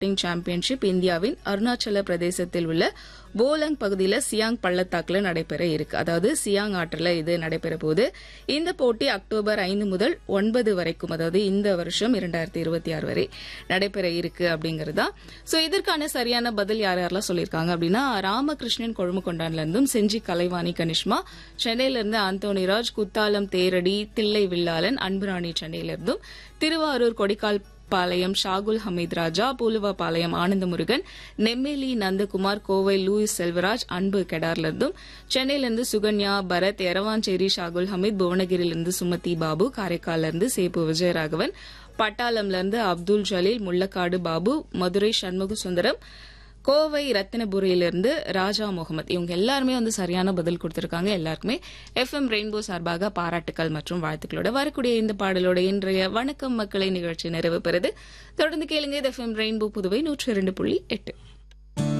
Lifting championship இந்தியாவின் அருணாச்சல பிரதேசத்தில் உள்ள போலங் பகுதியில் சியாங் பள்ளத்தாக்குல நடைபெற இருக்கு. அதாவது சியாங் ஆற்றில் இது நடைபெற போது இந்த போட்டி அக்டோபர் 5 முதல் 9 வரைக்கும், அதாவது இந்த வருஷம் 2026 வரை நடைபெற இருக்கு அப்படிங்கறதா. சோ இதற்கான சரியான பதில் யார் யாரெல்லாம் சொல்லியிருக்காங்க அப்படின்னா, ராமகிருஷ்ணன் கொழும்புகொண்டான்ல இருந்தும், செஞ்சி கலைவாணி கனிஷ்மா, சென்னையில இருந்து ஆந்தோனிராஜ், குத்தாலம் தேரடி, தில்லை வில்லாளன், அன்புராணி சென்னையில இருந்தும், திருவாரூர் கொடிக்கால் பாளையம் ஷாகுல் ஹமீத் ராஜா, பூலுவாபாளையம் ஆனந்தமுருகன், நெம்மேலி நந்தகுமார், கோவை லூயிஸ் செல்வராஜ், அன்பு கெடார்ல இருந்தும், சென்னையிலிருந்து சுகன்யா, பரத், எரவாஞ்சேரி ஷாகுல் ஹமீத், புவனகிரியிலிருந்து சுமதி பாபு, காரைக்கால்ல இருந்து சேப்பு விஜயராகவன், பட்டாளம்ல இருந்து அப்துல் ஜலீல், முள்ளக்காடு பாபு, மதுரை சண்முக சுந்தரம், கோவை ரத்தினபுரியிலிருந்து ராஜா முகமது, இவங்க எல்லாருமே சரியான பதில் கொடுத்திருக்காங்க. எல்லாருக்குமே FM ரெயின்போ சார்பாக பாராட்டுக்கள் மற்றும் வாழ்த்துக்களோட வரக்கூடிய இந்த பாடலோட இன்றைய வணக்கம் மக்களை நிகழ்ச்சி நிறைவு பெறுது. தொடர்ந்து கேளுங்க. இது FM ரெயின்போ புதுவை 102.8.